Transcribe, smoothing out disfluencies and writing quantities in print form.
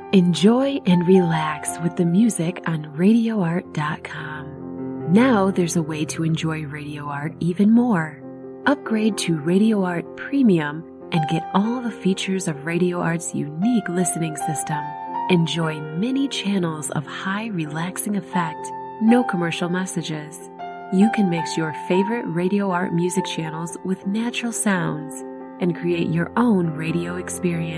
Enjoy and relax with the music on RadioArt.com. Now there's a way to enjoy Radio Art even more. Upgrade to Radio Art Premium and get all the features of Radio Art's unique listening system. Enjoy many channels of high relaxing effect, no commercial messages. You can mix your favorite Radio Art music channels with natural sounds and create your own radio experience.